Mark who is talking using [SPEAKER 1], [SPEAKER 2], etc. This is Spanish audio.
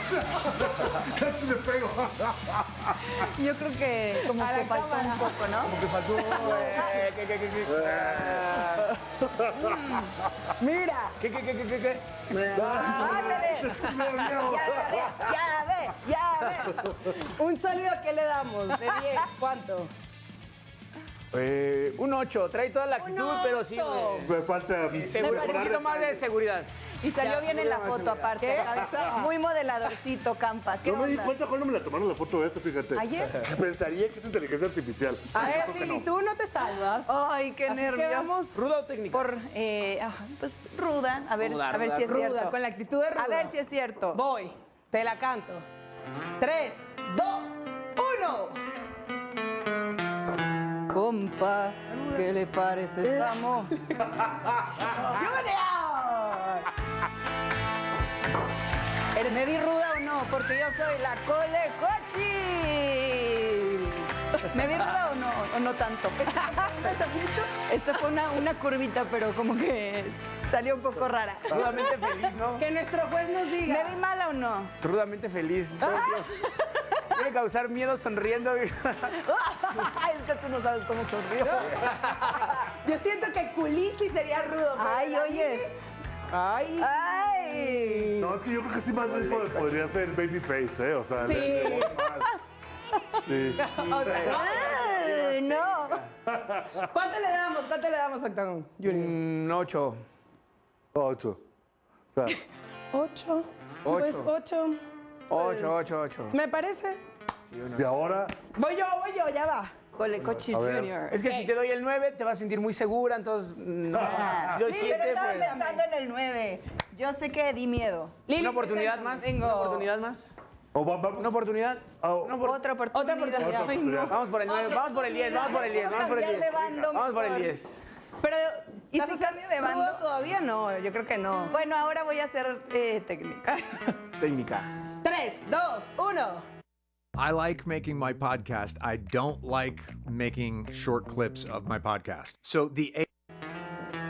[SPEAKER 1] Casi le pego.
[SPEAKER 2] Yo creo que como
[SPEAKER 3] A
[SPEAKER 2] que
[SPEAKER 3] la
[SPEAKER 2] faltó
[SPEAKER 3] cámara.
[SPEAKER 2] un poco, ¿no?
[SPEAKER 1] Como que faltó.
[SPEAKER 3] Mira.
[SPEAKER 1] ¿Qué?
[SPEAKER 3] Ándale. Ya ve. Un sólido, ¿qué le damos? De 10, ¿cuánto?
[SPEAKER 1] Un 8. Trae toda la actitud, pero sí.
[SPEAKER 4] Me falta.
[SPEAKER 1] Un poquito más de seguridad.
[SPEAKER 2] Y salió
[SPEAKER 3] Ya,
[SPEAKER 2] bien en la foto aparte.
[SPEAKER 3] ¿Qué?
[SPEAKER 2] ¿Sabes? Muy modeladorcito, Campa. ¿Qué
[SPEAKER 4] No me di
[SPEAKER 2] onda?
[SPEAKER 4] cuenta cuando me la tomaron la foto esta, fíjate.
[SPEAKER 2] ¿Ayer?
[SPEAKER 4] Pensaría que es inteligencia artificial.
[SPEAKER 3] A ver, Lili, tú no te salvas.
[SPEAKER 2] Ay, qué
[SPEAKER 3] Así que
[SPEAKER 2] nervios.
[SPEAKER 3] vamos
[SPEAKER 1] ¿Ruda o técnica?
[SPEAKER 2] Por, pues, ruda. A ver,
[SPEAKER 1] Ruda,
[SPEAKER 2] a ver
[SPEAKER 1] ruda,
[SPEAKER 2] si es
[SPEAKER 3] ruda,
[SPEAKER 2] cierto.
[SPEAKER 3] con la actitud de ruda.
[SPEAKER 2] A ver si es cierto.
[SPEAKER 3] Voy, te la canto. 3, 2, 1.
[SPEAKER 2] Compa, ¿qué le parece? Estamos.
[SPEAKER 3] ¡Junior!
[SPEAKER 2] ¿Me vi ruda o no? Porque yo soy la Cole Cochi. ¿Me vi ruda o no? ¿O no tanto? Esta fue una curvita, pero como que salió un poco rara.
[SPEAKER 1] Rudamente feliz, ¿no?
[SPEAKER 3] Que nuestro juez nos
[SPEAKER 2] ¿Me
[SPEAKER 3] diga.
[SPEAKER 2] vi mala o no?
[SPEAKER 1] Rudamente feliz. Quiere causar miedo sonriendo.
[SPEAKER 2] Ay, es que tú no sabes cómo sonrió.
[SPEAKER 3] Yo siento que Culichi sería rudo. pero
[SPEAKER 2] Ay,
[SPEAKER 3] la
[SPEAKER 2] oye.
[SPEAKER 3] Lili- Ay.
[SPEAKER 2] Ay.
[SPEAKER 4] No, es que yo creo que sí más bien podría ser babyface, ¿eh? O sea,
[SPEAKER 3] Sí.
[SPEAKER 4] le voy más. Sí.
[SPEAKER 3] O sea,
[SPEAKER 2] Ay, no.
[SPEAKER 3] ¿Cuánto le damos? ¿Cuánto le damos, Octagón?
[SPEAKER 1] Un 8.
[SPEAKER 4] 8. O sea,
[SPEAKER 3] 8.
[SPEAKER 1] Ocho.
[SPEAKER 3] Pues 8.
[SPEAKER 1] 8.
[SPEAKER 3] ¿Me parece?
[SPEAKER 4] y ahora,
[SPEAKER 3] Voy yo, ya va.
[SPEAKER 2] Cole Cochi
[SPEAKER 4] A ver.
[SPEAKER 2] Junior.
[SPEAKER 1] Es que si te doy el 9, te vas a sentir muy segura, entonces no. Si doy
[SPEAKER 2] Sí,
[SPEAKER 1] 7,
[SPEAKER 2] pero estaba
[SPEAKER 1] pues.
[SPEAKER 2] pensando en el 9. Yo sé que di miedo.
[SPEAKER 3] Lili,
[SPEAKER 1] ¿Una oportunidad más?
[SPEAKER 2] Tengo-
[SPEAKER 1] ¿Una oportunidad más?
[SPEAKER 4] o vamos.
[SPEAKER 1] ¿Una oportunidad?
[SPEAKER 4] Oh.
[SPEAKER 1] Una
[SPEAKER 2] Otra oportunidad.
[SPEAKER 3] Otra oportunidad.
[SPEAKER 4] Otra oportunidad.
[SPEAKER 1] Vamos por el 9, vamos por el 10, vamos por el 10, vamos por el 10.
[SPEAKER 2] Cambiar de bando
[SPEAKER 1] Vamos por el
[SPEAKER 2] mejor.
[SPEAKER 1] 10.
[SPEAKER 3] Pero,
[SPEAKER 2] ¿Y
[SPEAKER 3] ¿vas
[SPEAKER 2] si
[SPEAKER 3] a ser
[SPEAKER 2] cambio de
[SPEAKER 3] rudo
[SPEAKER 2] bando?
[SPEAKER 3] todavía? No, yo creo que no.
[SPEAKER 2] Bueno, ahora voy a hacer técnica.
[SPEAKER 1] Técnica.
[SPEAKER 3] 3, 2, 1.
[SPEAKER 5] I like making my podcast. I don't like making short clips of my podcast. So the